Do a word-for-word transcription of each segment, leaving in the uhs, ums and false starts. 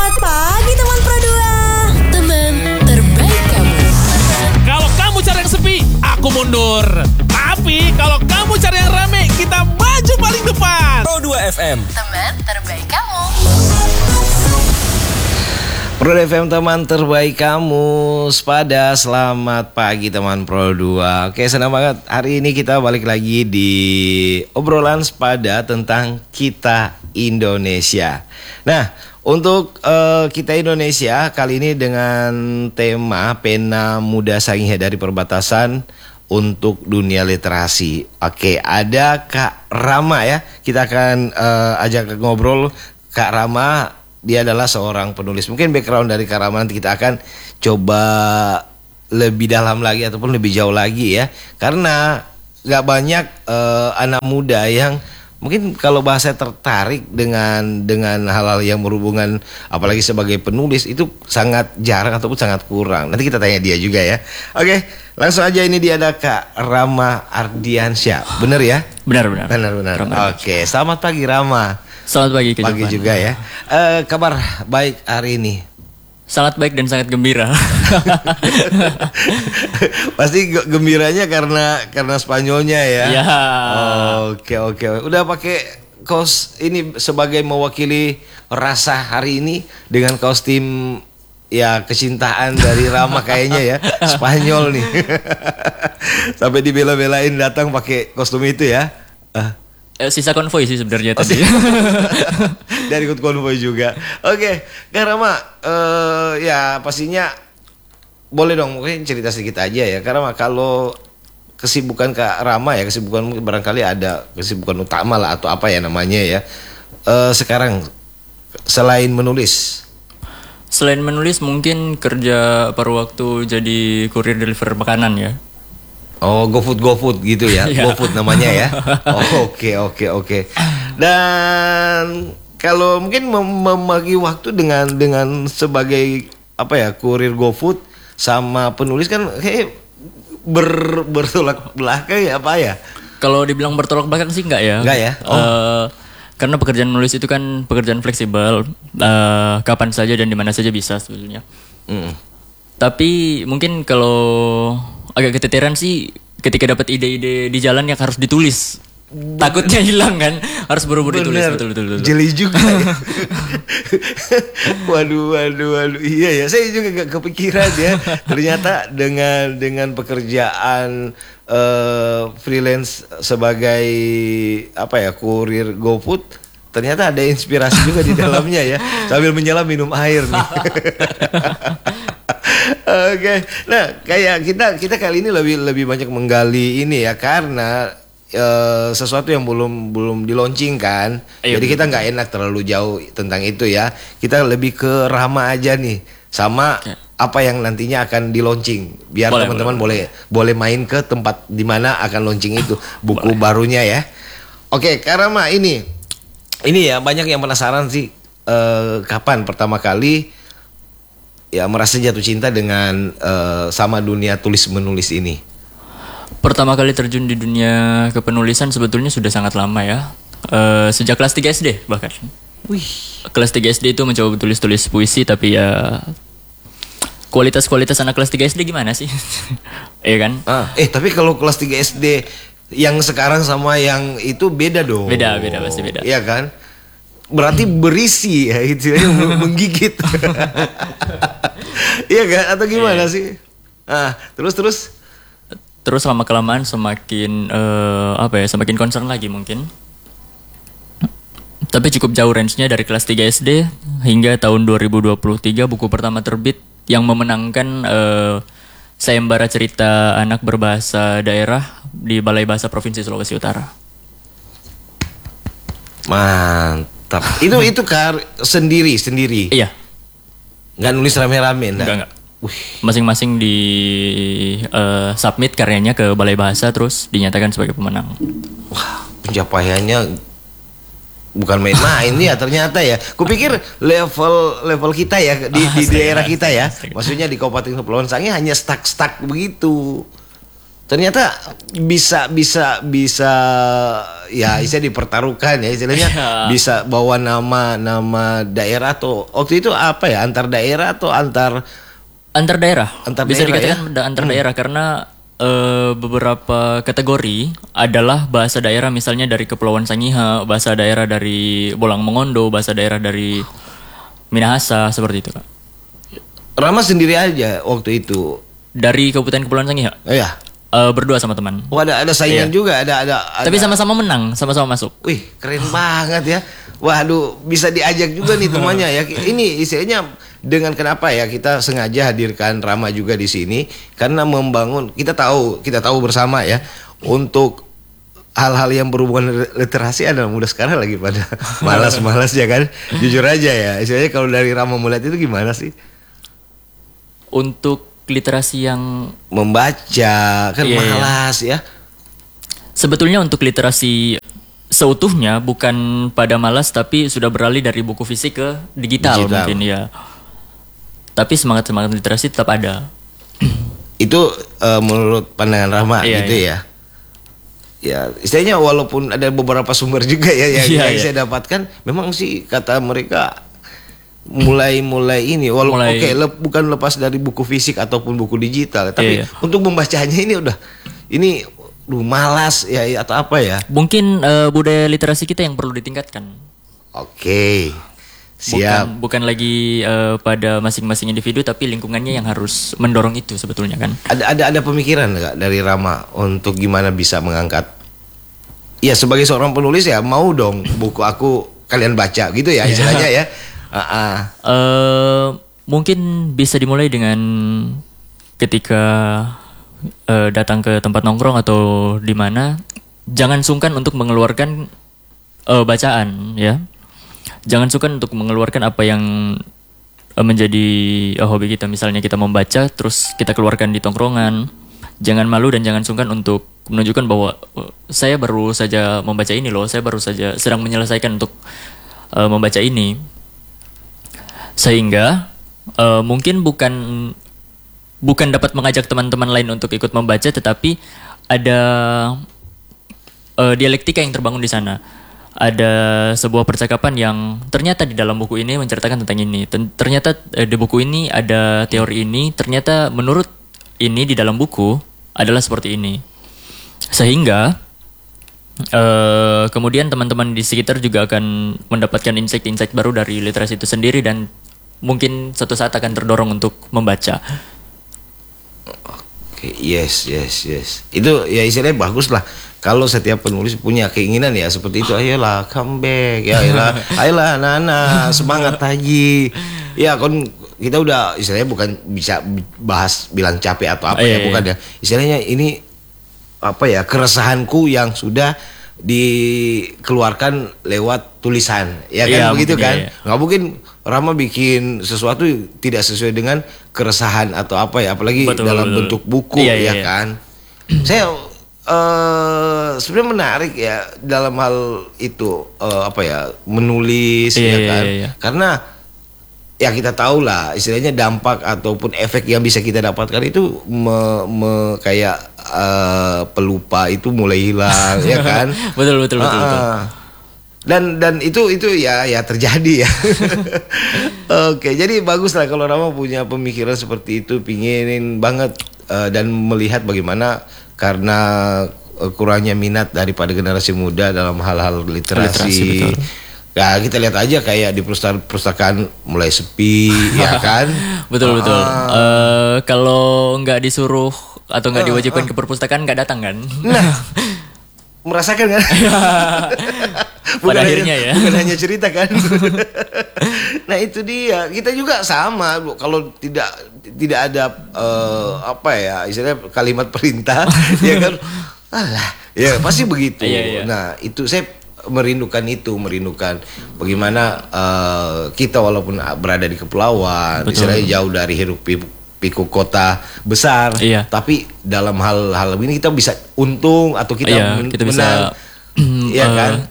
Selamat pagi teman Pro dua. Teman terbaik kamu. Kalau kamu cari yang sepi, aku mundur. Tapi kalau kamu cari yang rame, kita maju paling depan. Pro dua F M. Teman terbaik kamu. Pro dua F M, teman terbaik kamu. Sepada selamat pagi teman Pro dua. Oke, senang banget hari ini kita balik lagi di obrolan Sepada tentang kita Indonesia. Nah, untuk uh, kita Indonesia kali ini dengan tema Pena Muda Sangihe dari Perbatasan untuk Dunia Literasi. Oke, ada Kak Rama ya. Kita akan uh, ajak ngobrol Kak Rama. Dia adalah seorang penulis. Mungkin background dari Kak Rama nanti kita akan coba lebih dalam lagi ataupun lebih jauh lagi ya. Karena gak banyak uh, anak muda yang mungkin kalau bahasa tertarik dengan dengan hal-hal yang berhubungan, apalagi sebagai penulis, itu sangat jarang ataupun sangat kurang. Nanti kita tanya dia juga ya. Oke, langsung aja, ini dia ada Kak Rama Ardiansyah. Bener ya? Benar, benar. Benar, benar. Oke, selamat pagi Rama. Selamat pagi ke Pagi Jepang. juga ya. Uh, kabar baik hari ini? Sangat baik dan sangat gembira. Pasti gembiranya karena karena Spanyolnya ya. Ya. Oke oke. Udah pakai kaos ini sebagai mewakili rasa hari ini dengan kaos tim ya kecintaan dari Rama kayaknya ya. Spanyol nih. Sampai dibela-belain datang pakai kostum itu ya. Uh. Eh, sisa konvoy sih sebenarnya tadi. Dari ikut konvoy juga. Oke, Kak Rama, uh, ya pastinya boleh dong mungkin cerita sedikit aja ya. Karena kalau kesibukan Kak Rama ya, kesibukan barangkali ada kesibukan utama lah atau apa ya namanya ya. Uh, sekarang selain menulis. Selain menulis mungkin kerja paruh waktu jadi kurir deliver makanan ya. Oh, GoFood GoFood gitu ya. Ya. GoFood namanya ya. Oh, oke oke oke. Dan kalau mungkin mem- membagi waktu dengan dengan sebagai apa ya, kurir GoFood sama penulis kan kayak ber bertolak belakang ya apa ya? Kalau dibilang bertolak belakang sih enggak ya. Enggak ya? Oh. Eh, karena pekerjaan menulis itu kan pekerjaan fleksibel, eh, kapan saja dan di mana saja bisa sebetulnya. Mm. Tapi mungkin kalau agak keteteran sih ketika dapat ide-ide di jalan yang harus ditulis. Takutnya hilang kan, harus buru-buru ditulis. Betul, betul, betul. Jeli juga ya. Waduh, waduh, waduh. Iya ya, saya juga gak kepikiran ya. Ternyata dengan dengan pekerjaan uh, freelance sebagai apa ya, kurir GoFood, ternyata ada inspirasi juga di dalamnya ya. Sambil menyelam minum air nih. Oke, okay. Nah kayak kita kita kali ini lebih lebih banyak menggali ini ya, karena uh, sesuatu yang belum belum dilaunching-kan. Ayo, jadi kita nggak enak terlalu jauh tentang itu ya. Kita lebih ke Rama aja nih, sama okay. apa yang nantinya akan di-launching. Biar boleh, teman-teman boleh boleh main ke tempat di mana akan launching itu buku boleh. barunya ya. Oke, okay, Kak Rama, ini ini ya banyak yang penasaran sih, uh, kapan pertama kali ya merasa jatuh cinta dengan uh, sama dunia tulis menulis ini? Pertama kali terjun di dunia kepenulisan sebetulnya sudah sangat lama ya. Uh, sejak kelas tiga S D bahkan. Wih. Kelas tiga S D itu mencoba tulis-tulis puisi, tapi ya kualitas-kualitas anak kelas tiga S D gimana sih? Iya kan? Ah, eh tapi kalau kelas tiga S D yang sekarang sama yang itu beda dong. Beda, beda pasti beda. Iya kan? Berarti berisi ya, itu menggigit. Iya kan? Atau gimana yeah. sih? Ah, terus terus terus lama kelamaan semakin uh, apa ya? Semakin concern lagi mungkin. Tapi cukup jauh range-nya dari kelas tiga S D hingga tahun dua ribu dua puluh tiga buku pertama terbit yang memenangkan uh, sayembara cerita anak berbahasa daerah di Balai Bahasa Provinsi Sulawesi Utara. Mantap. Itu itu kar sendiri sendiri. Iya. Nggak nulis rame-rame, enggak? Enggak, enggak. Masing-masing di uh, submit karyanya ke Balai Bahasa, terus dinyatakan sebagai pemenang. Wah, pencapaiannya bukan main-main ya ternyata ya. Kupikir level level kita ya di, di daerah kita ya. Maksudnya di Kabupaten Kepulauan Sangihe hanya stuck-stuck begitu. ternyata bisa bisa bisa ya istilahnya dipertaruhkan ya istilahnya Iya. bisa bawa nama nama daerah atau waktu itu apa ya antar daerah atau antar Antar daerah. Antar Bisa daerah, dikatakan ya? da- antar daerah karena eh, beberapa kategori adalah bahasa daerah misalnya dari Kepulauan Sangihe, bahasa daerah dari Bolang Mongondo, bahasa daerah dari Minahasa seperti itu, Kak. Rama sendiri aja waktu itu. Dari Kabupaten Kepulauan Sangihe. Oh ya. eh, berdua sama teman. Oh ada ada saingan Iya. juga ada ada. ada- Tapi sama-sama menang, sama-sama masuk. Wih keren banget ya. Waduh bisa diajak juga nih temannya ya. Ini istilahnya dengan kenapa ya kita sengaja hadirkan Rama juga di sini karena membangun kita tahu kita tahu bersama ya untuk hal-hal yang berhubungan literasi adalah mudah sekarang lagi pada malas-malas ya kan. Jujur aja ya. Istilahnya kalau dari Rama melihat itu gimana sih? Untuk literasi yang Membaca kan Iya, iya. malas ya. sebetulnya untuk literasi seutuhnya bukan pada malas tapi sudah beralih dari buku fisik ke digital, Digital. mungkin ya. Tapi semangat-semangat literasi tetap ada. Itu eh, menurut pandangan Rama Iya, gitu iya. ya. Ya, istilahnya walaupun ada beberapa sumber juga ya yang, Iya, yang iya. saya dapatkan, memang sih kata mereka mulai-mulai ini, walaupun Mulai- oke lep- bukan lepas dari buku fisik ataupun buku digital, tapi Iya, iya. untuk membacanya ini udah ini duh, malas ya ya, atau apa ya? Mungkin eh, budaya literasi kita yang perlu ditingkatkan. Oke, siap. Bukan, bukan lagi eh, pada masing-masing individu tapi lingkungannya yang harus mendorong itu sebetulnya kan. Ada ada ada pemikiran nggak dari Rama untuk gimana bisa mengangkat? Ya sebagai seorang penulis ya mau dong buku aku kalian baca gitu ya istilahnya ya. Ah, ah. Eh, mungkin bisa dimulai dengan ketika eh, datang ke tempat nongkrong atau di mana, jangan sungkan untuk mengeluarkan eh, bacaan ya. Jangan sungkan untuk mengeluarkan apa yang eh, menjadi eh, hobi kita. Misalnya kita membaca terus kita keluarkan di tongkrongan. Jangan malu dan jangan sungkan untuk menunjukkan bahwa eh, saya baru saja membaca ini loh, saya baru saja sedang menyelesaikan untuk eh, membaca ini. Sehingga eh, mungkin bukan bukan dapat mengajak teman-teman lain untuk ikut membaca, tetapi ada eh, dialektika yang terbangun di sana. Ada sebuah percakapan yang ternyata di dalam buku ini menceritakan tentang ini. Ten- Ternyata eh, di buku ini ada teori ini. Ternyata menurut ini di dalam buku adalah seperti ini. Sehingga eh, kemudian teman-teman di sekitar juga akan mendapatkan insight-insight baru dari literasi itu sendiri dan mungkin suatu saat akan terdorong untuk membaca. Oke, yes, yes, yes. Itu ya istilahnya bagus lah. Kalau setiap penulis punya keinginan ya seperti itu, ayolah comeback, ya ayolah, ayolah Nana semangat lagi. Ya kan kita udah istilahnya bukan bisa bahas bilang capek atau apa ya, Iya, iya. bukan ya. Istilahnya ini apa ya keresahanku yang sudah dikeluarkan lewat tulisan, ya kan Iya, begitu mungkin, kan? iya, iya. Nggak mungkin Rama bikin sesuatu tidak sesuai dengan keresahan atau apa ya, apalagi Betul, dalam betul. bentuk buku Iya, ya iya, iya. kan. Saya eh sebenarnya menarik ya dalam hal itu eh, apa ya menulis Iya, ya iya, kan, iya, iya. karena ya kita tahu lah istilahnya dampak ataupun efek yang bisa kita dapatkan itu me, me- kayak eh, pelupa itu mulai hilang ya kan. Betul, betul, betul, Ah, betul. ah. Dan dan itu itu ya ya terjadi ya. Oke, jadi bagus lah kalau Rama punya pemikiran seperti itu, pinginin banget eh, dan melihat bagaimana karena eh, kurangnya minat daripada generasi muda dalam hal-hal literasi. Literasi, betul. Ya kita lihat aja kayak di perpustakaan mulai sepi, ya kan? Betul, betul. Ah. Eh, kalau nggak disuruh atau nggak diwajibkan ke perpustakaan nggak datang kan? Nah, merasakan kan? Pada akhirnya ya. Bukan hanya cerita kan. Nah itu dia. Kita juga sama. Kalau tidak tidak ada eh, apa ya istilahnya kalimat perintah, ya kan? Alah, ya pasti begitu. Iya, iya. Nah itu saya merindukan itu, merindukan bagaimana eh, kita walaupun berada di kepulauan, Betul. istilahnya jauh dari hiruk pikuk pikuk kota besar, Iya. tapi dalam hal-hal ini kita bisa untung atau kita, Iya, men- kita bisa menang, iya eh, kan?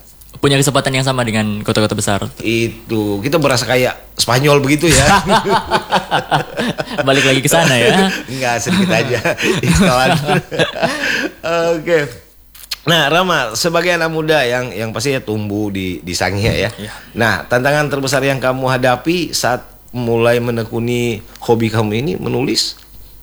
punya kesempatan yang sama dengan kota-kota besar. Itu kita berasa kayak Spanyol begitu ya. Balik lagi ke sana ya. Enggak, sedikit aja. Kawan. Oke. Nah, Rama, sebagai anak muda yang yang pastinya tumbuh di di Sangihe ya. Iya. Nah, tantangan terbesar yang kamu hadapi saat mulai menekuni hobi kamu ini menulis?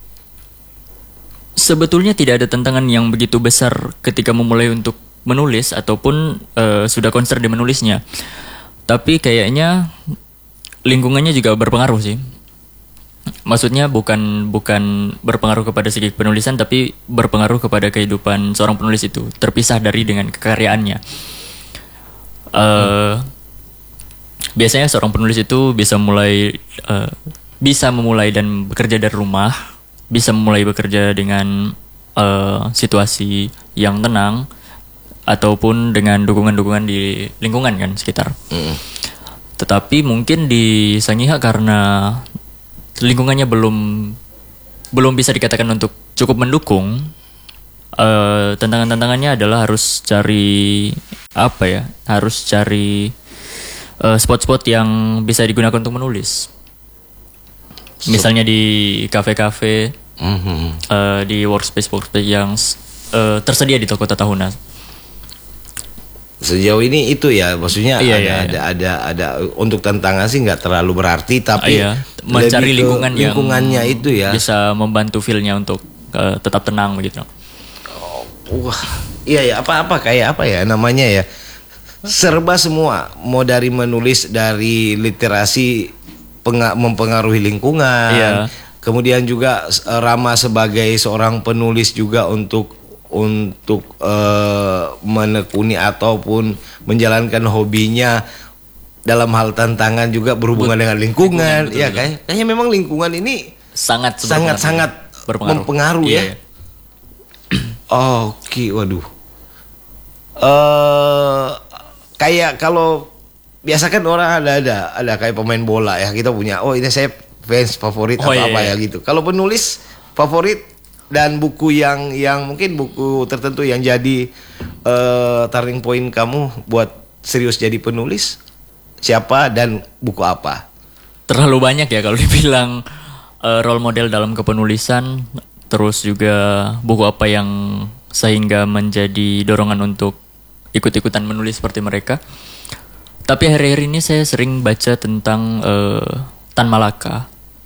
Sebetulnya tidak ada tantangan yang begitu besar ketika memulai untuk menulis ataupun uh, sudah konser di menulisnya. Tapi kayaknya lingkungannya juga berpengaruh sih. Maksudnya bukan bukan berpengaruh kepada segi penulisan, tapi berpengaruh kepada kehidupan seorang penulis itu, terpisah dari dengan kekaryaannya. Uh, hmm. Biasanya seorang penulis itu bisa mulai uh, bisa memulai dan bekerja dari rumah, bisa memulai bekerja dengan uh, situasi yang tenang, ataupun dengan dukungan-dukungan di lingkungan kan sekitar. Mm. Tetapi mungkin di Sangihe karena lingkungannya belum belum bisa dikatakan untuk cukup mendukung, uh, tantangan-tantangannya adalah harus cari apa ya? Harus cari uh, spot-spot yang bisa digunakan untuk menulis. Misalnya di kafe-kafe, mm-hmm. uh, di workspace-workspace yang uh, tersedia di toko Tata Huna. Sejauh ini itu ya, maksudnya iya, ada, iya, ada iya. ada ada untuk tantangan sih nggak terlalu berarti, tapi iya. Mencari lingkungan yang lingkungannya itu ya bisa membantu feel-nya untuk uh, tetap tenang begitu. Oh, wah, iya ya, apa-apa kayak apa ya namanya ya, serba semua, mau dari menulis, dari literasi penga- mempengaruhi lingkungan, iya. Kemudian juga Rama sebagai seorang penulis juga untuk untuk uh, menekuni ataupun menjalankan hobinya dalam hal tantangan juga berhubungan But, dengan lingkungan, lingkungan ya kayak kayaknya memang lingkungan ini sangat sangat sangat berpengaruh. mempengaruhi yeah, ya. Yeah. Oh, oke, okay. Waduh. Uh, kayak kalau biasa kan orang ada ada ada kayak pemain bola ya, kita punya, oh ini saya fans favorit oh, atau iya, apa iya. ya gitu. Kalau penulis favorit dan buku yang yang mungkin buku tertentu yang jadi uh, turning point kamu buat serius jadi penulis, siapa dan buku apa? Terlalu banyak ya kalau dibilang uh, role model dalam kepenulisan, terus juga buku apa yang sehingga menjadi dorongan untuk ikut-ikutan menulis seperti mereka. Tapi hari-hari ini saya sering baca tentang uh, Tan Malaka.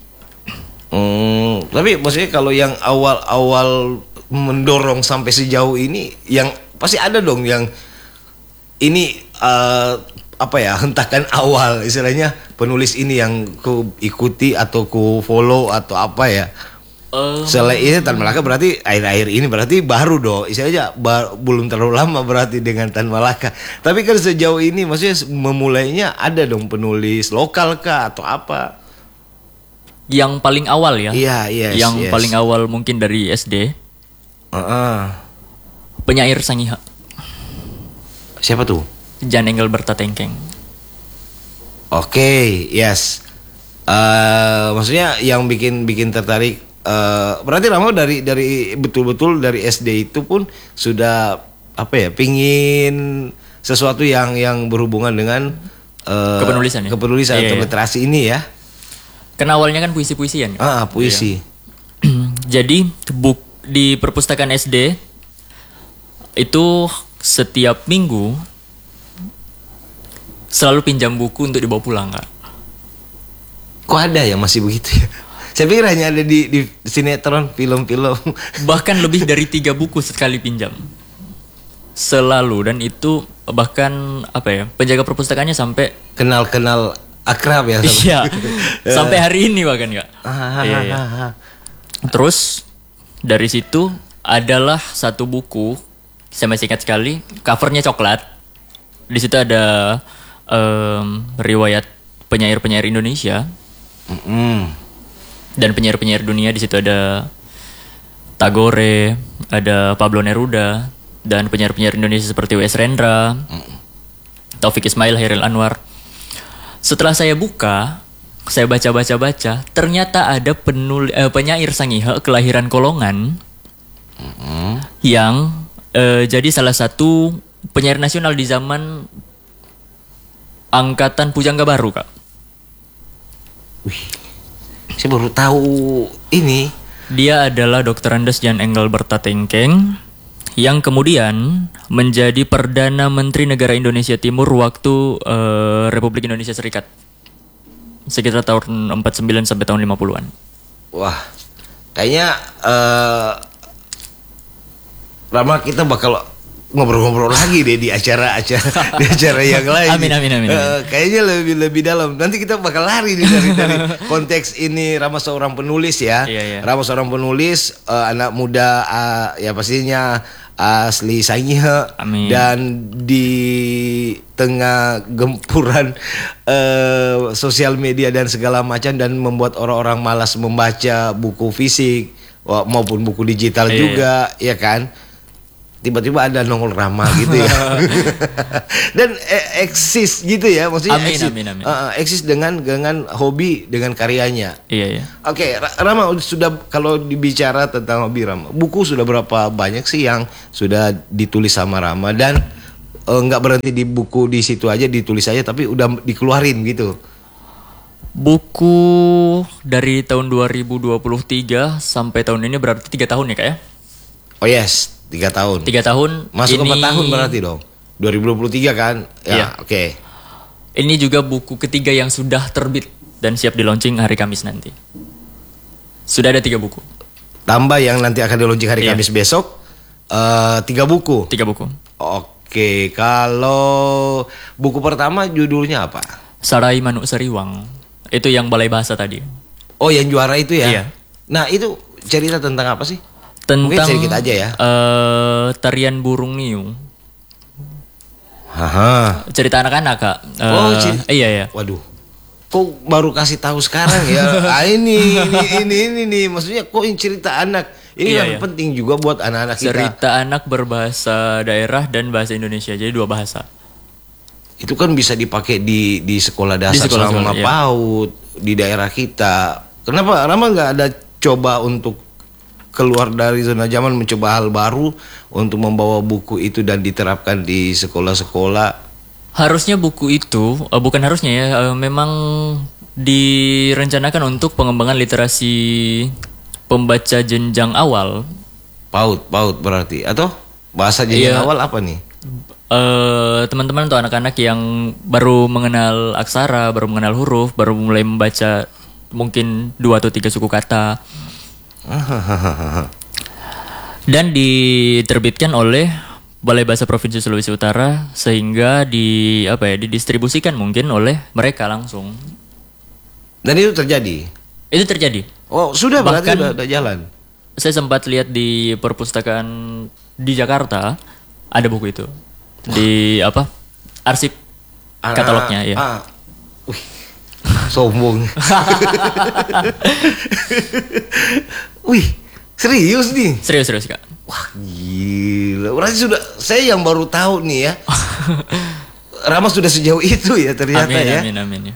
Hmm, tapi maksudnya kalau yang awal-awal mendorong sampai sejauh ini, yang pasti ada dong yang ini uh, apa ya, hentakan awal istilahnya penulis ini yang ku ikuti atau ku follow atau apa ya. Um, Selain ini Tan Malaka berarti akhir-akhir ini berarti baru dong istilahnya, bar, belum terlalu lama berarti dengan Tan Malaka. Tapi kan sejauh ini maksudnya memulainya ada dong penulis lokal kah atau apa? Yang paling awal ya, iya, yes, yang yes. paling awal mungkin dari S D, uh-uh. penyair Sangihe. Siapa tuh? Jan Engelberta Tengkeng. Oke, okay, yes. Uh, maksudnya yang bikin bikin tertarik, uh, berarti Rama dari dari betul-betul dari S D itu pun sudah apa ya, pingin sesuatu yang yang berhubungan dengan uh, kepenulisan, ya? kepenulisan iya, atau iya. literasi ini ya. Kan awalnya kan puisi-puisian. Ah, puisi. Iya. Jadi buk di perpustakaan S D itu setiap minggu selalu pinjam buku untuk dibawa pulang, Kak. Kok ada ya masih begitu ya? Saya pikir hanya ada di, di sinetron, film-film. Bahkan lebih dari tiga buku sekali pinjam. Selalu, dan itu bahkan apa ya, penjaga perpustakaannya sampai kenal-kenal akrab ya. Iya. Sampai hari ini bahkan, Kak. Ah, iya, iya. Terus dari situ adalah satu buku, saya masih ingat sekali, covernya coklat. Di situ ada um, riwayat penyair-penyair Indonesia. Mm-hmm. Dan penyair-penyair dunia. Di situ ada Tagore, ada Pablo Neruda, dan penyair-penyair Indonesia seperti W S Rendra, mm. Taufik Ismail, Hairil Anwar. Setelah saya buka, saya baca-baca-baca, ternyata ada penul eh, penyair Sangihe kelahiran Kolongan, mm-hmm. yang eh, jadi salah satu penyair nasional di zaman angkatan pujangga baru, Kak. Wih, saya baru tahu ini. Dia adalah dokter Andes Jan Engelbert Tatengkeng yang kemudian menjadi Perdana Menteri Negara Indonesia Timur waktu uh, Republik Indonesia Serikat. Sekitar tahun empat puluh sembilan sampai tahun lima puluhan. Wah, kayaknya uh, Rama kita bakal ngobrol-ngobrol lagi deh di acara-acara di acara yang lain. Amin amin amin. amin. Uh, kayaknya lebih lebih dalam. Nanti kita bakal lari nih dari dari konteks ini. Rama seorang penulis ya. Iya, iya. Rama seorang penulis, uh, anak muda, uh, ya pastinya asli Sangihe. Amin. Dan di tengah gempuran uh, sosial media dan segala macam, dan membuat orang-orang malas membaca buku fisik maupun buku digital iya, juga, iya. Ya kan? Tiba-tiba ada nongol Rama gitu ya. Dan eh, eksis gitu ya, maksudnya amin, eksis, amin, amin. Uh, eksis dengan dengan hobi, dengan karyanya. Iya iya. Oke, okay, Rama sudah, kalau dibicara tentang hobi Rama, buku sudah berapa banyak sih yang sudah ditulis sama Rama, dan nggak uh, berhenti di buku di situ aja ditulis aja, tapi udah dikeluarin gitu. Buku dari tahun dua ribu dua puluh tiga sampai tahun ini berarti tiga tahun ya, Kak ya? Oh yes. Tiga tahun. Tiga tahun. Masuk ini... empat tahun berarti dong. dua ribu dua puluh tiga kan? Ya, iya. Oke. Okay. Ini juga buku ketiga yang sudah terbit dan siap di launching hari Kamis nanti. Sudah ada tiga buku. Tambah yang nanti akan di launching hari iya. Kamis besok. Uh, tiga buku. Tiga buku. Oke, kalau buku pertama judulnya apa? Sarai Manuk Sariwang. Itu yang balai bahasa tadi. Oh, yang juara itu ya? Iya. Nah, itu cerita tentang apa sih? Tentang mungkin sedikit aja ya. Uh, tarian burung niung. Haha. Cerita anak-anak, Kak. Uh, oh, cerita. Iya ya. Waduh. Kok baru kasih tahu sekarang ya? ah, ini, ini ini ini nih. Maksudnya kok ini cerita anak. Ini iya, kan iya. penting juga buat anak-anak kita. Cerita anak berbahasa daerah dan bahasa Indonesia. Jadi dua bahasa. Itu kan bisa dipakai di di sekolah dasar, di sekolah, sama iya. PAUD di daerah kita. Kenapa Rama nggak ada coba untuk keluar dari zona zaman, mencoba hal baru untuk membawa buku itu dan diterapkan di sekolah-sekolah? Harusnya buku itu, uh, bukan harusnya ya, uh, memang direncanakan untuk pengembangan literasi pembaca jenjang awal. PAUD, PAUD berarti, atau bahasa jenjang Iya. awal apa nih? Uh, teman-teman atau anak-anak yang baru mengenal aksara, baru mengenal huruf, baru mulai membaca mungkin dua atau tiga suku kata. Dan diterbitkan oleh Balai Bahasa Provinsi Sulawesi Utara, sehingga di apa ya didistribusikan mungkin oleh mereka langsung. Dan itu terjadi? Itu terjadi. Oh, sudah berarti Bahkan udah, udah jalan. Saya sempat lihat di perpustakaan di Jakarta ada buku itu. Di apa? Arsip katalognya ya. Ah, wih, sombong. Wih, serius nih? Serius serius, Kak. Wah, gila. Berarti sudah, saya yang baru tahu nih ya. Rama sudah sejauh itu ya ternyata amin, ya. Amin amin ya.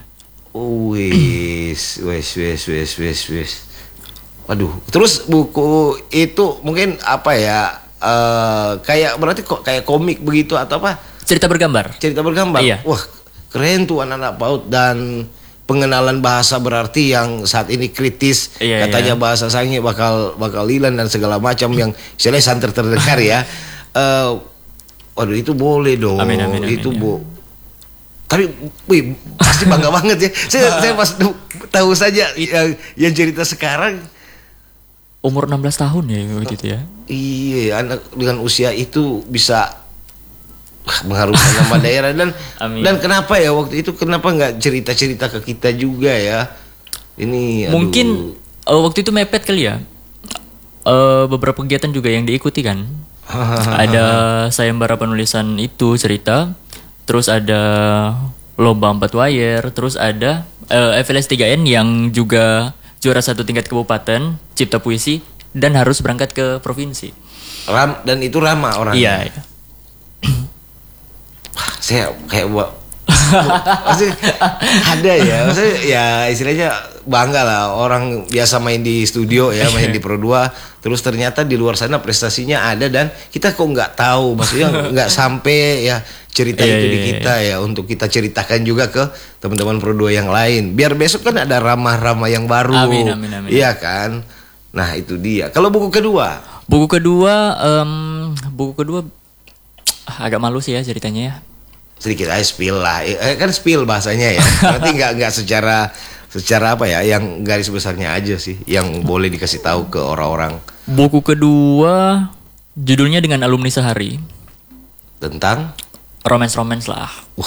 Wis, wis, wis, wis, wis, wis. Waduh, terus buku itu mungkin apa ya? Uh, kayak berarti kok kayak komik begitu atau apa? Cerita bergambar. Cerita bergambar. Iya. Wah, keren tuh anak-anak PAUD, dan pengenalan bahasa berarti yang saat ini kritis. Iya, Katanya iya. bahasa Sangi bakal bakal hilang dan segala macam yang istilahnya santer terdengar ya. Uh, waduh, itu boleh dong. Amin, amin, amin, itu ya. bu. Tapi, wih, pasti bangga banget ya. Saya saya pas tahu saja yang, yang cerita sekarang. Umur enam belas tahun ya gitu ya. Iya, anak dengan usia itu bisa mengharumkan nama daerah, dan Amin. dan kenapa ya waktu itu kenapa nggak cerita-cerita ke kita juga ya? Ini aduh. Mungkin uh, waktu itu mepet kali ya. Uh, beberapa kegiatan juga yang diikuti kan. Ada sayembara penulisan itu cerita, terus ada lomba empat wire, terus ada uh, F L S tiga N yang juga juara satu tingkat kabupaten cipta puisi dan harus berangkat ke provinsi. Ram, dan itu Rama orangnya. Iya. iya. Saya kayak buat Maksudnya ada ya, maksudnya ya istilahnya bangga lah orang biasa main di studio ya, main di Pro dua, terus ternyata di luar sana prestasinya ada dan kita kok nggak tahu, maksudnya nggak sampai ya cerita Iya, itu iya, di iya. kita ya untuk kita ceritakan juga ke teman-teman Pro dua yang lain. Biar besok kan ada ramah-ramah yang baru. Amin, amin, amin. Iya kan? Nah, itu dia. Kalau buku kedua, Buku kedua, em, buku kedua agak malu sih ya ceritanya ya. sedikit aja spill lah. Eh, kan spill bahasanya ya. Berarti nggak nggak secara secara apa ya, yang garis besarnya aja sih yang boleh dikasih tahu ke orang-orang Buku kedua judulnya Dengan Alumni Sehari. tentang Romance-romance lah.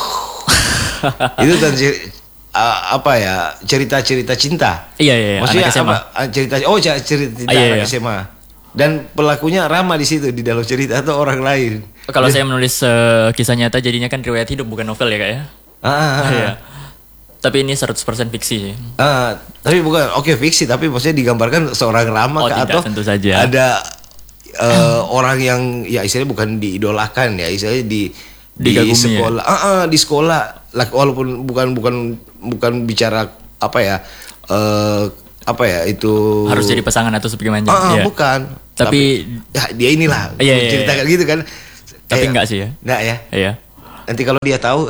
itu tentang cer- uh, apa ya, cerita-cerita cinta. Iya, iya, iya, Maksudnya anak S M A. apa? Ah, cerita oh cer- cerita Ah, iya, anak iya. S M A. Dan pelakunya ramah di situ di dalam cerita atau orang lain. Kalau saya menulis eh, kisah nyata jadinya kan riwayat hidup bukan novel ya kak ya. Ah, ah, ah. Iya. Tapi ini seratus persen fiksi sih. Ah, tapi bukan oke fiksi, tapi maksudnya digambarkan seorang ramah Oh, kah, tidak, atau tentu saja. ada eh, orang yang ya istilahnya bukan diidolakan ya, istilahnya di di Dikagumi ya? sekolah, ah, ah, di sekolah, lah, walaupun bukan bukan bukan bicara apa ya, eh, apa ya itu Harus jadi pasangan atau sebagaimana. ah, ah, Iya. bukan. Tapi- ya dia inilah Iya, iya, ceritakan iya. gitu kan. Tapi Kayak- enggak sih ya. Enggak ya. Iya. Nanti kalau dia tahu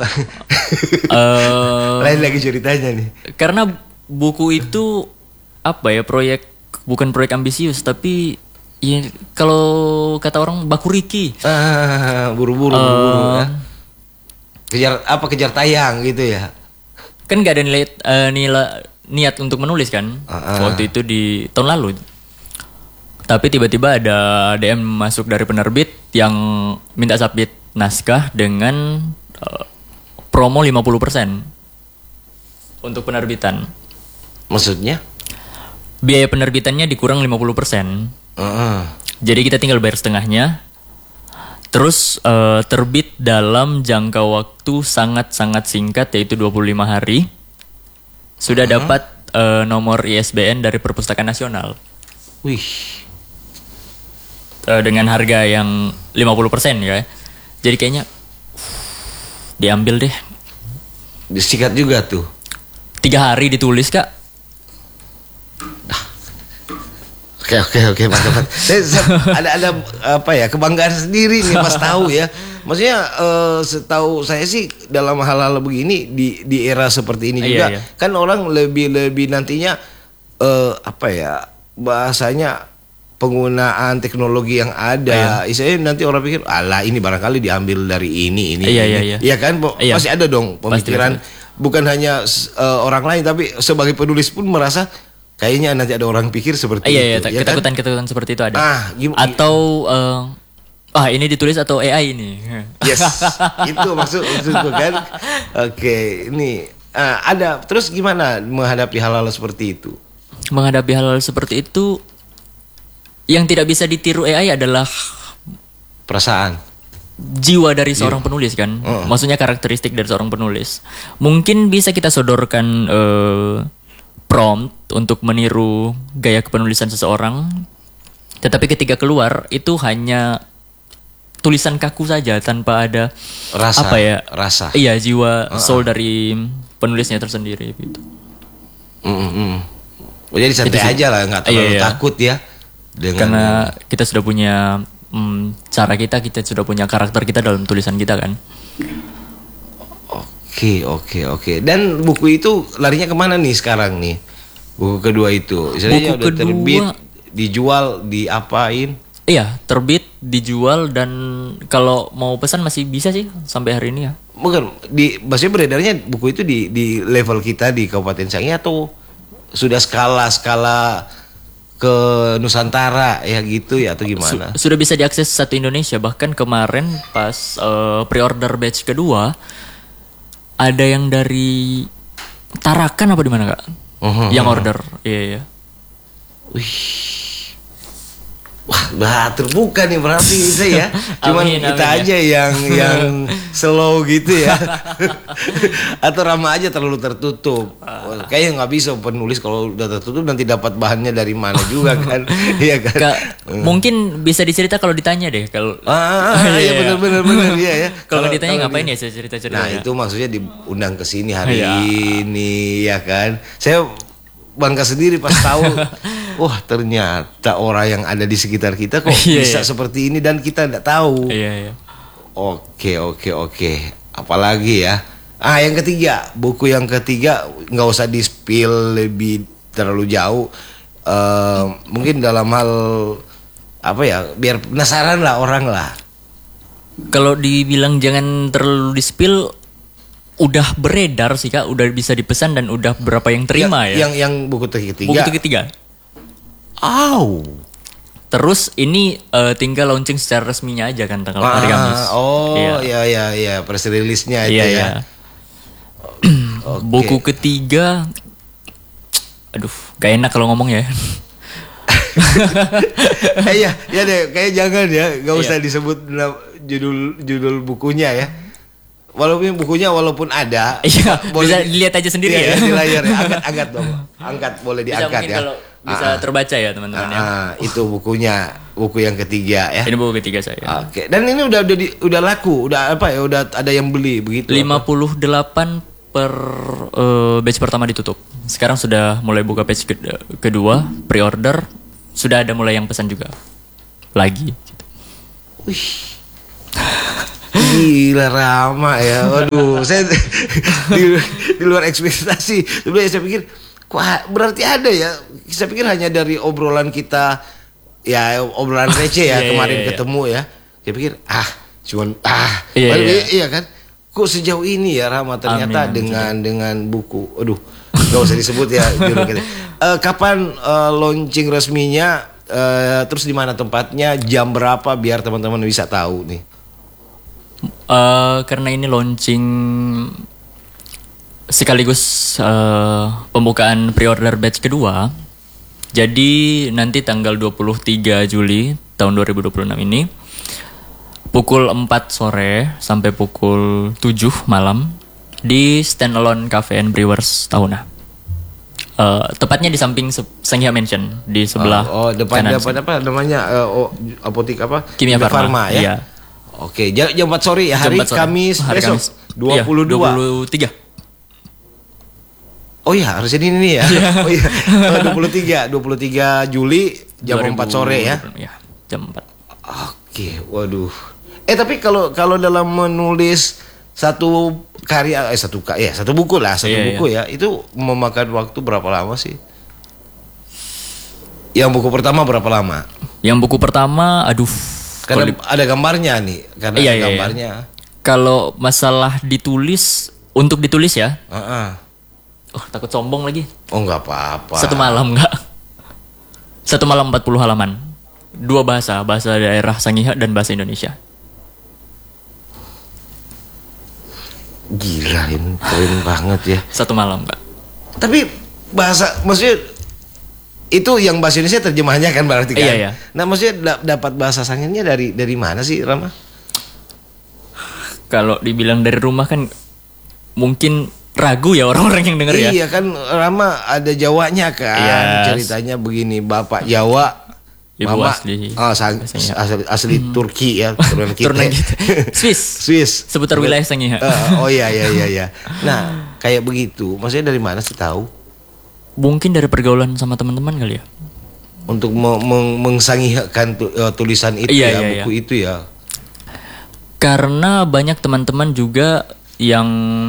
Eh, lain lagi ceritanya nih. karena buku itu apa ya, proyek bukan proyek ambisius tapi ya kalau kata orang baku riki. Ah, buru-buru, Eh, buru-buru ya. Kejar apa kejar tayang gitu ya. Kan nggak ada nilai, eh, nilai niat untuk menulis kan Ah, ah. waktu itu di tahun lalu. Tapi tiba-tiba ada D M masuk dari penerbit yang minta submit naskah dengan eh, promo lima puluh persen untuk penerbitan. Maksudnya? Biaya penerbitannya dikurang lima puluh persen. Heeh. Jadi kita tinggal bayar setengahnya. Terus eh, terbit dalam jangka waktu sangat-sangat singkat yaitu dua puluh lima hari. Sudah dapat eh, nomor I S B N dari Perpustakaan Nasional. Wih. Eh, dengan harga yang lima puluh persen ya. Jadi kayaknya uh, diambil deh. Disikat juga tuh. Tiga hari ditulis kak. Oke oke oke mantap. Saya, saya ada ada apa ya, kebanggaan sendiri nih pas tahu ya. Maksudnya eh, setahu saya sih dalam hal-hal begini di di era seperti ini Iya, juga iya. kan orang lebih lebih nantinya eh, apa ya, bahasanya penggunaan teknologi yang ada. Istilahnya nanti orang pikir alah ini barangkali diambil dari ini ini. Iya, ini. iya, iya. Iya kan Po- Iya. masih ada dong pemikiran bukan hanya eh, orang lain tapi sebagai penulis pun merasa kayaknya nanti ada orang pikir seperti Iya, iya, itu. ya kan? ketakutan-ketakutan seperti itu ada. Ah, gim- Atau eh, ah ini ditulis atau A I ini. Yes, itu maksud maksudku kan. Oke, ini ah, ada. Terus gimana menghadapi hal-hal seperti itu? Menghadapi hal-hal seperti itu yang tidak bisa ditiru A I adalah Perasaan. jiwa dari seorang penulis kan. Heeh. Maksudnya karakteristik dari seorang penulis. Mungkin bisa kita sodorkan eh, prompt untuk meniru gaya kepenulisan seseorang. Tetapi ketika keluar itu hanya tulisan kaku saja tanpa ada Rasa, apa ya? rasa. Iya, jiwa soul dari penulisnya tersendiri gitu. Mm, mm, mm. Oh, jadi santai Itu sih. aja lah, nggak Iya, terlalu iya. takut ya. Dengan Karena kita sudah punya mm, cara kita, kita sudah punya karakter kita dalam tulisan kita kan. Oke, oke, oke. Dan buku itu larinya kemana nih sekarang nih? Buku kedua itu, istilahnya Buku udah kedua- terbit, dijual, diapain? Iya, terbit, dijual dan kalau mau pesan masih bisa sih sampai hari ini ya. Bukan, di maksudnya beredarnya buku itu di di level kita di Kabupaten Sangi atau sudah skala skala ke Nusantara ya gitu ya atau Su- gimana? sudah bisa diakses satu Indonesia, bahkan kemarin pas eh, pre-order batch kedua ada yang dari Tarakan apa di mana kak? Mhm. Yang order, iya iya. Wih. Wah, bah, terbuka nih berarti itu ya. Cuman Amin, kita amin, aja yang yang slow gitu ya. Atau Rama aja terlalu tertutup. Wah, kayaknya nggak bisa penulis kalau udah tertutup nanti dapat bahannya dari mana juga kan. Iya kan. Ka- Mungkin bisa dicerita kalau ditanya deh kalau Ah, ah, iya benar benar benar iya ya. Kalau ditanya ngapain di- ya saya cerita-cerita. Nah, ya? itu maksudnya diundang ke sini hari Iya. ini ya kan. Saya bangga sendiri pas tahu wah ternyata orang yang ada di sekitar kita kok Iya, bisa iya. seperti ini dan kita tidak tahu. Iya, iya. Oke oke oke. Apalagi ya? Ah yang ketiga, buku yang ketiga nggak usah di spill lebih terlalu jauh. Eh, mungkin dalam hal apa ya? Biar penasaran lah orang lah. Kalau dibilang jangan terlalu di-spill, udah beredar sih Kak, udah bisa dipesan dan udah berapa yang terima yang, ya. Yang yang buku ketiga. Buku itu ketiga. Au. Terus ini eh, tinggal launching secara resminya aja kan tanggal hari Kamis. Ah, oh Iya. ya ya ya press release-nya itu Iya, ya. iya. Oke. Buku ketiga, aduh, gak enak kalau ngomong ya. Eh, Iya, ya deh, kayak jangan ya, nggak usah Iya. disebut na- judul judul bukunya ya. Walaupun bukunya walaupun ada, Iya, bisa di- dilihat aja sendiri iya, ya. di layar ya. Angkat angkat dong, angkat boleh Bisa diangkat mungkin ya. kalau bisa Ah, terbaca ya teman-teman ya. ah, itu bukunya, buku yang ketiga ya. Ini buku ketiga saya. Oke, dan ini udah udah di- udah laku, udah apa ya, udah ada yang beli begitu. lima puluh delapan per eh, batch pertama ditutup. Sekarang sudah mulai buka batch ke- kedua, pre-order. Sudah ada mulai yang pesan juga. Lagi. Gitu. Wih. Gila Rama ya. Waduh, saya di, di luar ekspektasi. Sebenarnya saya pikir wah, berarti ada ya. Saya pikir hanya dari obrolan kita ya obrolan receh ya Iya, kemarin iya, iya. ketemu ya. Saya pikir ah, cuman ah. Iya, Baru- iya. iya kan? Kok sejauh ini ya Rama ternyata Amin, amin, dengan dengan buku. Aduh, enggak usah disebut ya judul kita. Eh, kapan eh, launching resminya? Eh, terus di mana tempatnya? Jam berapa biar teman-teman bisa tahu nih? Eh, karena ini launching sekaligus eh, pembukaan pre-order batch kedua. Jadi nanti tanggal dua puluh tiga Juli tahun dua ribu dua puluh enam ini pukul empat sore sampai pukul tujuh malam di Standalone Cafe and Brewers Tahuna. Eh, tepatnya di samping Se- Sanghyang Mansion di sebelah Oh, oh, depan kanan depan sini. apa namanya eh, oh, apotik apa? Kimia Farma, ya. iya. Oke, jam, jam empat sore ya Jam hari empat sore. Kamis Hari besok Kamis. dua Iya, puluh dua. dua puluh tiga. Oh iya, harusnya ini nih ya. Oh iya. Oh, dua puluh tiga, dua puluh tiga Juli jam empat sore ya. Iya, jam empat. Oke, waduh. Eh tapi kalau kalau dalam menulis satu karya eh satu ka- ya satu buku lah, satu Iya, buku ya, itu memakan waktu berapa lama sih? Yang buku pertama berapa lama? Yang buku pertama, aduh. Karena kalau di- ada gambarnya nih, karena Iya, ada iya, iya. gambarnya. Kalau masalah ditulis, untuk ditulis ya, Heeh. oh takut sombong lagi. Oh nggak apa-apa. Satu malam enggak? Satu malam empat puluh halaman. Dua bahasa, bahasa daerah Sangihe dan bahasa Indonesia. Gila ini keren banget ya. Satu malam enggak? Tapi bahasa maksudnya itu yang bahasa Indonesia terjemahannya kan berarti kan? Iya, iya. Nah maksudnya da- dapat bahasa Sanginya dari dari mana sih Rama? Kalau dibilang dari rumah kan mungkin ragu ya orang-orang yang denger ya. Iya kan Rama ada Jawanya kan. Yes. Ceritanya begini, bapak Jawa, Ibu mama asli. oh, sang- Biasanya. asli, asli Turki ya, turunan kita. Turunan kita. Swiss. Swiss. Seputar wilayah Sangihe. Eh, oh iya iya iya iya. Nah, kayak begitu. Maksudnya dari mana sih tahu? Mungkin dari pergaulan sama teman-teman kali ya. Untuk me- meng- mengsangihakan tu- eh, tulisan itu Iya, ya, iya, buku itu ya. Karena banyak teman-teman juga yang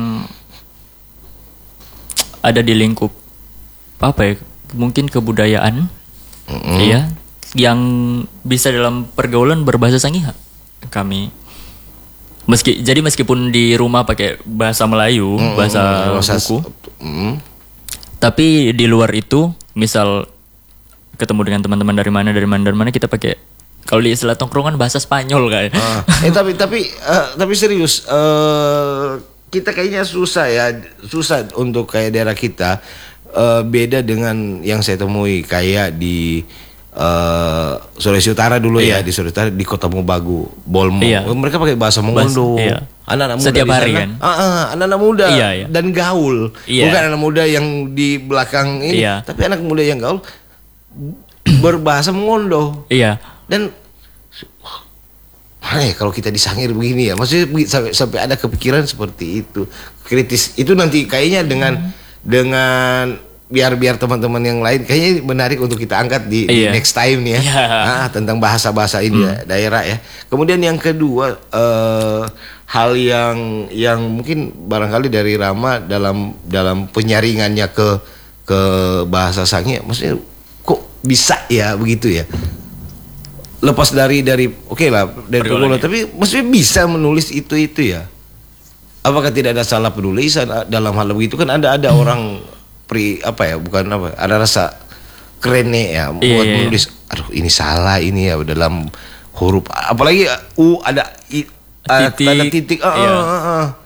ada di lingkup apa ya? Mungkin kebudayaan. Mm-mm. Iya, yang bisa dalam pergaulan berbahasa Sangihe. Kami meski jadi meskipun di rumah pakai bahasa Melayu, Mm-mm. bahasa Bahasa- buku, Mm. tapi di luar itu, misal ketemu dengan teman-teman dari mana dari mana dari mana kita pakai kalau di istilah tongkrongan bahasa Spanyol kayak. Ah. Eh tapi tapi eh, tapi serius eh, kita kayaknya susah ya, susah untuk kayak daerah kita eh, beda dengan yang saya temui kayak di uh, Sulawesi Utara dulu Iya. ya, di Sulawesi Utara, di Kota Mobagu, Bolmo. Iya. Mereka pakai bahasa Mongondo. Bahasa- iya. Anak-anak muda Setiap di hari sana, kan? ah, ah, anak-anak muda Iya, iya. dan gaul. Iya. Bukan anak muda yang di belakang ini, Iya. tapi anak muda yang gaul berbahasa Mongondo. Iya. Dan mana ya kalau kita disangir begini ya, maksudnya begi- sampai, sampai ada kepikiran seperti itu, kritis itu nanti kayaknya dengan Hmm. dengan biar biar teman-teman yang lain kayaknya menarik untuk kita angkat di, di Iya. next time nih ya. Iya. Ah, tentang bahasa-bahasa ini ya, daerah ya. Kemudian yang kedua eh, hal yang yang mungkin barangkali dari Rama dalam dalam penyaringannya ke ke bahasa Sangi, maksudnya kok bisa ya begitu ya. Lepas dari dari oke lah dari Pergaulannya. pergaulan, tapi maksudnya bisa menulis itu itu ya. Apakah tidak ada salah penulisan dalam hal begitu kan ada ada orang pri apa ya bukan apa ada rasa keren nih ya buat Iya, iya, menulis. Aduh ini salah ini ya dalam huruf apalagi u ada i, uh, Titik, tanda titik. Ah, iya. ah, ah, ah.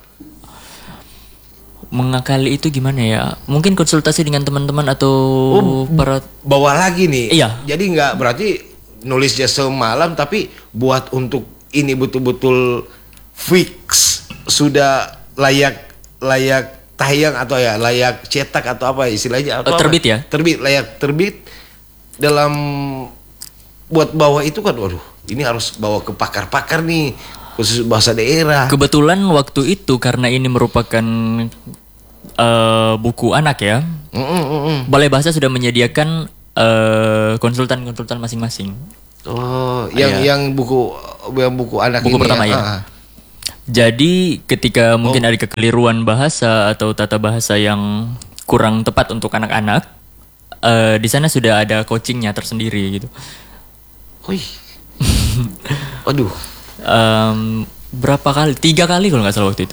Mengakali itu gimana ya? Mungkin konsultasi dengan teman-teman atau para Bawa lagi nih. Iya. Jadi nggak berarti nulisnya semalam tapi buat untuk ini betul-betul fix sudah layak layak tayang atau ya layak cetak atau apa istilahnya atau Oh, terbit apa? ya? Terbit layak terbit dalam buat bawa itu kan waduh ini harus bawa ke pakar-pakar nih khusus bahasa daerah. Kebetulan waktu itu karena ini merupakan eh, buku anak ya, Mm, mm, mm, mm. Balai Bahasa sudah menyediakan eh, konsultan-konsultan masing-masing. Oh, yang Iya. yang buku yang buku anak Buku ini pertama ya. Ah, ah. Jadi ketika mungkin Oh. ada kekeliruan bahasa atau tata bahasa yang kurang tepat untuk anak-anak, eh, di sana sudah ada coachingnya tersendiri gitu. Wih. Waduh. Em, berapa kali? Tiga kali kalau nggak salah waktu itu.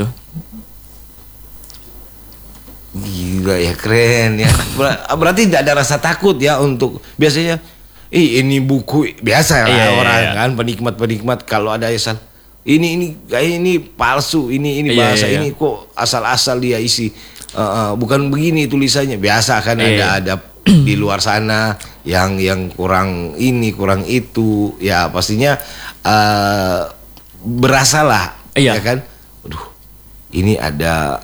Gila ya keren ya. Ber- berarti tidak ada rasa takut ya untuk biasanya ih ini buku biasa lah Iya, iya, orang iya. kan penikmat-penikmat kalau ada asal ini ini kayak ini palsu ini ini Iya, bahasa iya, iya. ini kok asal-asal dia isi. Uh, uh, bukan begini tulisannya biasa kan Iya, ada iya. ada di luar sana yang yang kurang ini kurang itu ya pastinya uh, berasalah Iya. ya kan. Aduh ini ada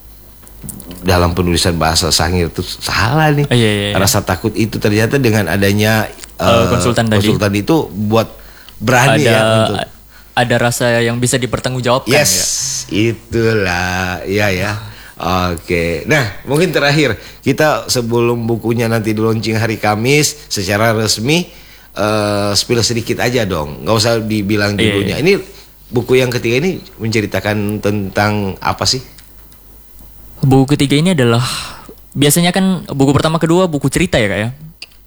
dalam penulisan bahasa Sangir itu salah nih. Iya, iya, iya. Rasa takut itu ternyata dengan adanya Eh, eh, konsultan tadi. konsultan itu buat berani ada ya untuk ada rasa yang bisa dipertanggungjawabkan yes ya. itulah ya ya. Oke, nah mungkin terakhir kita sebelum bukunya nanti di launching hari Kamis secara resmi eh spill sedikit aja dong, nggak usah dibilang Iya, judulnya. iya. Ini buku yang ketiga ini menceritakan tentang apa sih? Buku ketiga ini adalah biasanya kan buku pertama kedua buku cerita ya kak ya.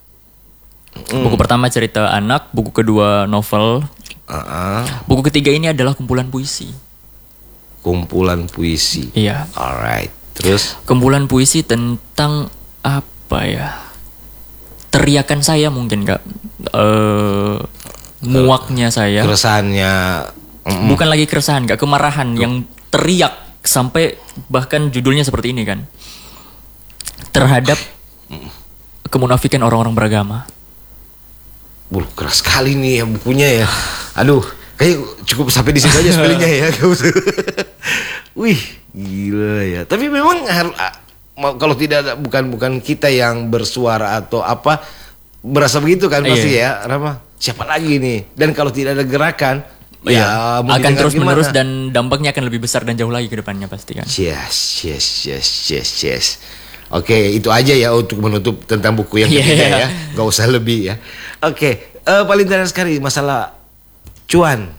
Hmm. Buku pertama cerita anak, buku kedua novel. Uh-uh. Buku ketiga ini adalah kumpulan puisi. Kumpulan puisi. Iya. Alright. Terus Kumpulan puisi tentang apa ya? Teriakan saya mungkin kak. Eh muaknya saya. keresahannya. Mm-mm. Bukan lagi keresahan kak, kemarahan yang teriak sampai bahkan judulnya seperti ini kan. Terhadap kemunafikan orang-orang beragama. Buh, keras sekali nih ya bukunya ya. Aduh, kayak cukup sampai di situ aja spellingnya ya. Gak usah. Wih, gila ya. Tapi memang harus mau- kalau tidak ada bukan bukan kita yang bersuara atau apa berasa begitu kan pasti Iya. ya, Rama. Siapa lagi nih? Dan kalau tidak ada gerakan, ya mau akan didengar terus menerus gimana? dan dampaknya akan lebih besar dan jauh lagi ke depannya pasti kan. Yes, yes, yes, yes, yes. Oke, itu aja ya untuk menutup tentang buku yang Iya. ketiga ya. Gak usah lebih ya. Oke, eh, paling terakhir sekali masalah cuan.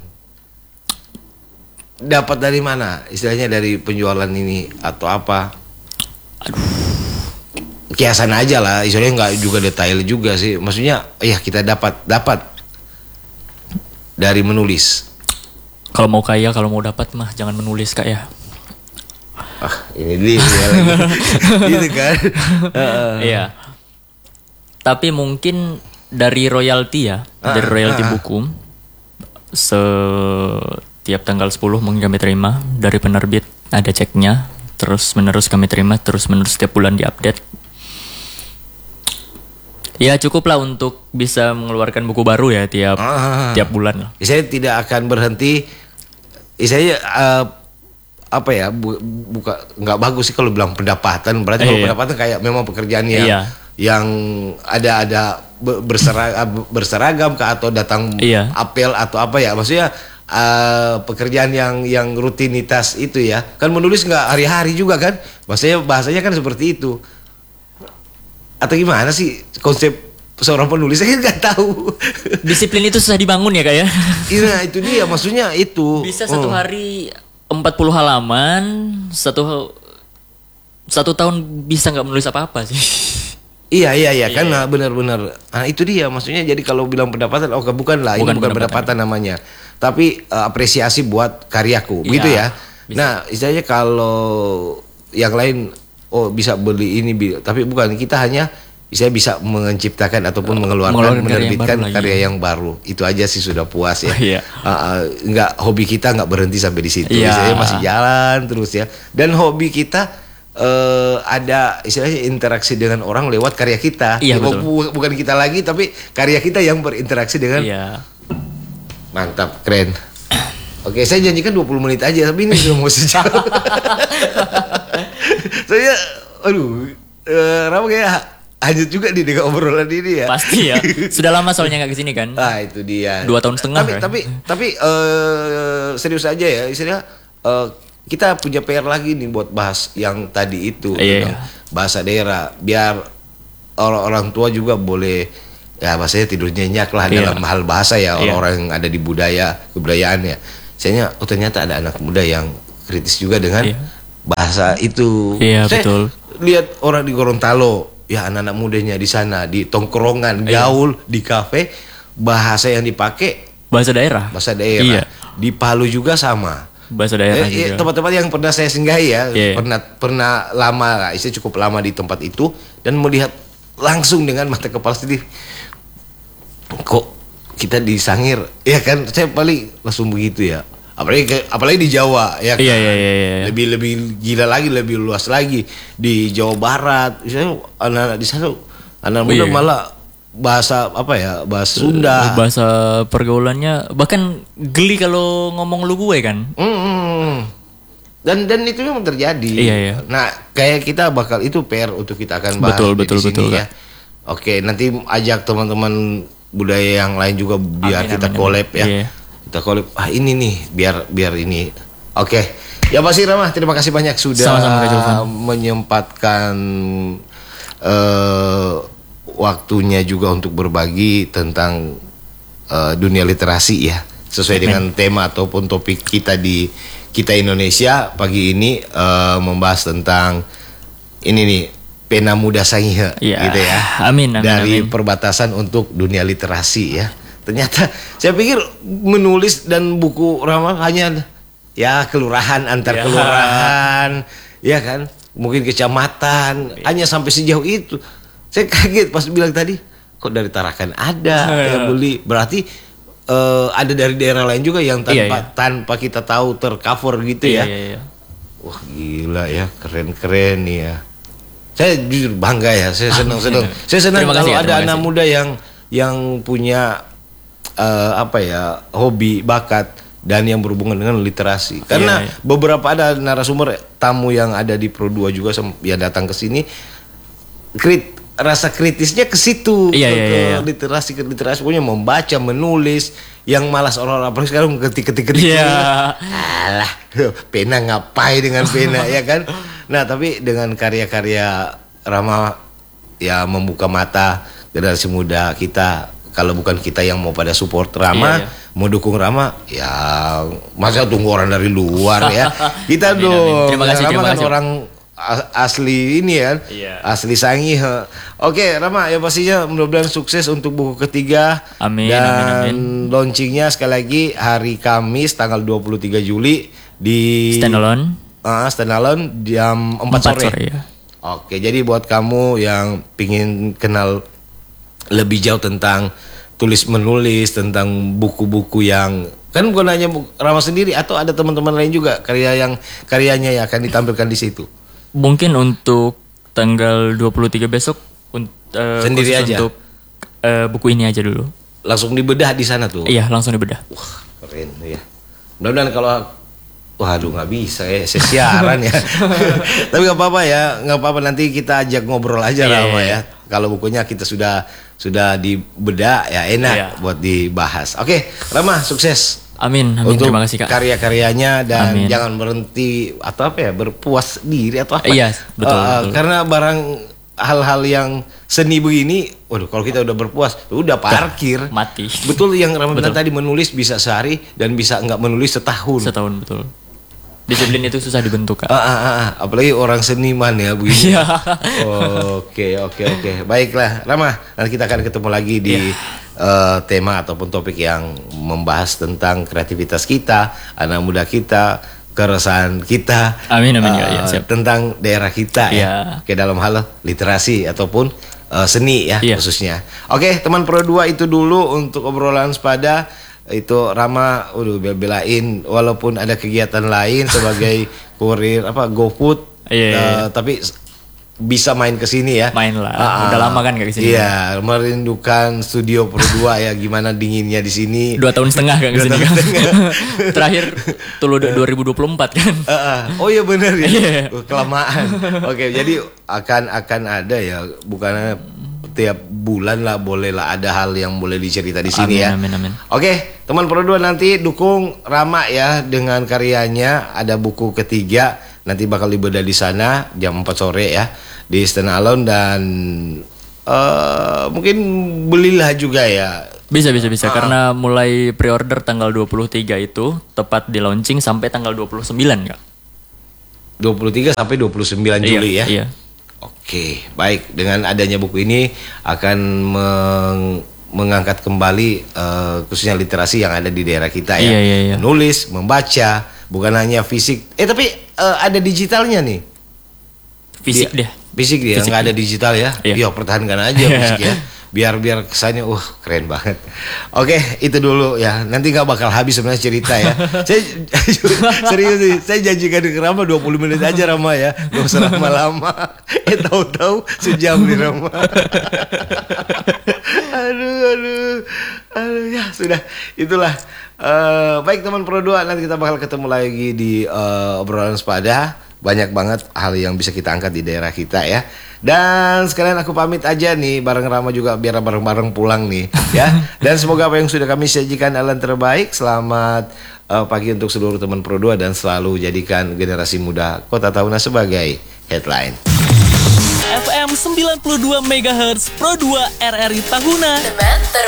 Dapat dari mana? Istilahnya dari penjualan ini atau apa? Kiasan aja lah, istilahnya nggak juga detail juga sih. Maksudnya, ya kita dapat dapat dari menulis. Kalau mau kaya, kalau mau dapat mah jangan menulis kak ya. Ah, ini dia ya lagi. Gitu kan? Heeh. Iya. Tapi mungkin dari royalti ya, Ah, dari royalti ah. buku setiap tanggal sepuluh mungkin kami terima dari penerbit, ada ceknya, terus menerus kami terima, terus menerus setiap bulan diupdate. Ya cukup lah untuk bisa mengeluarkan buku baru ya tiap Ah. tiap bulan lah. Saya tidak akan berhenti. Saya uh, apa ya bu, buka nggak bagus sih kalau bilang pendapatan. Berarti kalau Iya. pendapatan kayak memang pekerjaan yang Iya. yang ada ada be- berseragam berseragam kah atau datang Iya. apel atau apa ya, maksudnya uh, pekerjaan yang yang rutinitas itu ya. Kan menulis nggak hari-hari juga kan, maksudnya bahasanya kan seperti itu. Atau gimana sih konsep seorang penulis? Saya nggak tahu. Disiplin itu susah dibangun ya kayak. Iya itu dia, maksudnya itu. Bisa satu Oh. hari empat puluh halaman, satu satu tahun bisa nggak menulis apa-apa sih. Iya iya iya kan, nah, benar-benar. Nah itu dia, maksudnya jadi kalau bilang pendapatan, oh bukan lah, ini Bukan bukan pendapatan. pendapatan namanya, tapi uh, apresiasi buat karyaku, Iya, begitu ya. bisa. Nah istilahnya kalau yang lain, oh bisa beli ini, bi- tapi bukan, kita hanya bisa bisa menciptakan ataupun mengeluarkan, mengeluarkan karya yang menerbitkan baru lagi. karya yang baru. Itu aja sih sudah puas ya. Iya. Uh, uh, nggak, hobi kita nggak berhenti sampai di situ, Iya. istilahnya masih jalan terus ya. Dan hobi kita eh, ada istilahnya interaksi dengan orang lewat karya kita. Iya, Ya, betul. bu- bukan kita lagi, tapi karya kita yang berinteraksi dengan. Iya. Mantap, keren. Oke, saya janjikan dua puluh menit aja, tapi ini sudah mau sejam. Saya, aduh, eh, Rama kayak hanyut juga di dengan obrolan ini ya. Pasti ya. Sudah lama soalnya nggak kesini kan. Ah itu dia. Dua tahun setengah, Tapi ya? tapi tapi eh, serius aja ya, istilahnya eh, kita punya P R lagi nih buat bahas yang tadi itu, Iya. tentang bahasa daerah. Biar orang-orang tua juga boleh, ya bahasanya tidur nyenyak lah Iya. dalam hal bahasa ya, Iya. orang-orang yang ada di budaya kebudayaan ya. Saya oh ternyata ada anak muda yang kritis juga dengan Iya. bahasa itu. Iya, Saya betul. lihat orang di Gorontalo, ya anak-anak mudanya di sana di tongkrongan, Iya. gaul di kafe, bahasa yang dipakai Bahasa daerah. bahasa daerah. Iya. Di Palu juga sama. Bahasa daerah Eh, eh, juga. tempat-tempat yang pernah saya singgahi ya, Iya. pernah pernah lama lah, saya cukup lama di tempat itu dan melihat langsung dengan mata kepala sendiri. Kok kita disangir, ya kan? Saya paling langsung begitu ya. Apalagi ke- apalagi di Jawa ya kan. Iya, iya, iya, iya. Lebih lebih gila lagi, lebih luas lagi di Jawa Barat. Misalnya anak-anak di sana, anak muda Iya. malah bahasa apa ya? Bahasa Sunda. Bahasa pergaulannya bahkan geli kalau ngomong lu gue kan. Mm-mm. Dan dan itu memang terjadi. Iya, iya. Nah, kayak kita bakal itu P R untuk kita akan bahas Betul, di betul, sini betul, ya. Oke, nanti ajak teman-teman budaya yang lain juga biar Amin, kita amin, collab amin. ya. Iya. Kita collab. Ah ini nih, biar biar ini. Oke. Ya pasti Rama, terima kasih banyak sudah Sama-sama, Kak Julvan. menyempatkan eh, waktunya juga untuk berbagi tentang eh, dunia literasi ya, sesuai Amin. dengan tema ataupun topik kita di kita Indonesia pagi ini, eh, membahas tentang ini nih, pena muda sangihe Iya. gitu ya. Amin, amin, Dari amin. perbatasan untuk dunia literasi ya. Ternyata saya pikir menulis dan buku Rama hanya ya kelurahan antar Ya. kelurahan, ya kan? Mungkin kecamatan, hanya sampai sejauh itu. Saya kaget pas bilang tadi, kok dari Tarakan ada yang beli. Berarti eh, ada dari daerah lain juga yang tanpa Iya, iya. tanpa kita tahu tercover gitu Iya, ya. iya, iya. Wah gila ya, keren-keren nih ya. Saya jujur bangga ya, saya senang-senang. Saya senang Terima kalau kasih ya, ada terima anak kasih. muda yang yang punya eh, apa ya, hobi, bakat dan yang berhubungan dengan literasi. Karena Iya, iya. beberapa ada narasumber tamu yang ada di Pro dua juga sem- yang datang ke sini, krit rasa kritisnya ke situ, Iya, ke, iya, ke iya, iya. literasi, ke literasi punya membaca, menulis, yang malas orang-orang apalagi sekarang ketik-ketik-ketik. Iya. Alah, pena ngapain dengan pena ya kan? Nah, tapi dengan karya-karya Rama ya membuka mata generasi muda kita. Kalau bukan kita yang mau pada support Rama, Iya, iya. mau dukung Rama, ya masa tunggu orang dari luar ya. Kita Amin, dong. amin. Terima kasih, Rama terima kan kasih. orang a- asli ini kan. Iya. Asli Sangi. he. Oke, Rama, ya pastinya mudah-mudahan sukses untuk buku ketiga. Amin, Dan amin, amin. launchingnya sekali lagi hari Kamis tanggal dua puluh tiga Juli di Standalone. Ah, standalone jam empat Empat sore. sore, ya. Oke, jadi buat kamu yang pingin kenal lebih jauh tentang tulis menulis, tentang buku-buku yang kan bukan hanya bu- Rama sendiri atau ada teman-teman lain juga karya yang karyanya yang akan ditampilkan di situ. Mungkin untuk tanggal dua puluh tiga besok un- eh, Sendiri khusus aja? untuk eh, buku ini aja dulu. Langsung dibedah di sana tuh. Iya, langsung dibedah. Wah, keren ya. Mudah-mudahan kalau waduh nggak bisa ya, saya siaran ya. Tapi nggak apa-apa ya, nggak apa-apa nanti kita ajak ngobrol aja Iya, Rama iya. ya. Kalau bukunya kita sudah sudah dibedah ya enak Iya. buat dibahas. Oke, Rama sukses. Amin, amin. Untuk Terima kasih Kak. karya-karyanya dan Amin. jangan berhenti atau apa ya berpuas diri atau apa. Iya, betul, Eh, betul. Karena barang hal-hal yang seni begini, waduh kalau kita udah berpuas, udah parkir. Mati. Betul yang Rama bilang Betul. tadi, menulis bisa sehari dan bisa nggak menulis setahun. Setahun betul. Disiplin itu susah dibentuk Kak. Ah, ah, ah, ah. Apalagi orang seniman ya begini. Iya. Oke oke oke, baiklah Rama, nanti kita akan ketemu lagi di Iya. eh, tema ataupun topik yang membahas tentang kreativitas kita, anak muda kita, keresahan kita. Amin, amin, ya, eh, ya, siap. tentang daerah kita ya, Iya. ke dalam hal literasi ataupun eh, seni ya Iya. khususnya. Oke teman Pro dua, itu dulu untuk obrolan sepada. Itu Rama udah bela-belain walaupun ada kegiatan lain sebagai kurir apa GoFood. Iya, iya, eh, tapi s- bisa main ke sini ya. Main lah. Ah, Udah lama kan nggak kesini. Iya, merindukan studio Pro dua ya, gimana dinginnya di sini. Dua tahun setengah Kak Dua kesini tahun kan. setengah. Terakhir Tulu dua ribu dua puluh empat kan. Ah, ah. Oh iya benar ya. Iya. Oh, kelamaan. Oke, jadi akan akan ada ya, bukannya tiap bulan lah boleh lah ada hal yang boleh dicerita di sini Amin, ya. amin, amin. Oke, teman Pro dua nanti dukung Rama ya dengan karyanya. Ada buku ketiga nanti bakal dibedah di sana jam empat sore ya di Stand Alone, dan eh, mungkin belilah juga ya. Bisa, bisa, bisa. Ah. Karena mulai pre-order tanggal dua puluh tiga itu tepat di launching sampai tanggal dua puluh sembilan Kak. dua puluh tiga sampai dua puluh sembilan Juli Iya, ya. Iya. Oke, baik. Dengan adanya buku ini akan meng- mengangkat kembali eh, khususnya literasi yang ada di daerah kita ya. Iya, iya, iya. Menulis, membaca, bukan hanya fisik. Eh tapi eh, ada digitalnya nih. Fisik Dia- deh. Fisik dia, Fisik nggak ada dia. digital ya. Iya. Iya, pertahankan aja fisik ya. Biar biar kesannya, wah keren banget. Oke, itu dulu ya. Nanti nggak bakal habis sebenarnya cerita ya. Saya serius nih, saya janjikan ke Rama dua puluh menit aja Rama ya. Gak usah lama-lama. Eh tahu-tahu sejam nih Rama. aduh, aduh, aduh ya sudah. Itulah. Eh, baik teman Pro dua, nanti kita bakal ketemu lagi di eh, obrolan sepada. Banyak banget hal yang bisa kita angkat di daerah kita ya. Dan sekalian aku pamit aja nih, bareng Rama juga biar bareng-bareng pulang nih ya. Dan semoga apa yang sudah kami sajikan adalah yang terbaik. Selamat eh, pagi untuk seluruh teman Pro dua dan selalu jadikan generasi muda Kota Tahuna sebagai headline. F M sembilan puluh dua megahertz Pro dua R R I Tahuna. Teman terbaik.